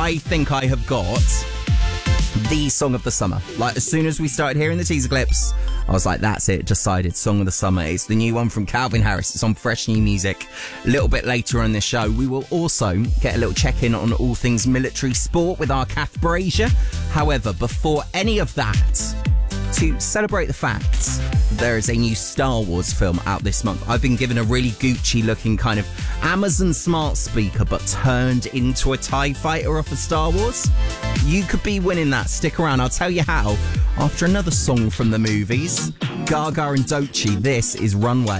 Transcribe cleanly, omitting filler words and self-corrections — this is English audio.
I think I have got the song of the summer. Like, as soon as we started hearing the teaser clips, I was like, that's it, decided, song of the summer. It's the new one from Calvin Harris. It's on Fresh New Music. A little bit later on this show, we will also get a little check-in on all things military sport with our Kath Brazier. However, before any of that, to celebrate the fact there is a new Star Wars film out this month, I've been given a really Gucci-looking kind of Amazon smart speaker, but turned into a TIE fighter off of Star Wars. You could be winning that. Stick around, I'll tell you how after another song from the movies. Gaga and Doechii, this is Runway.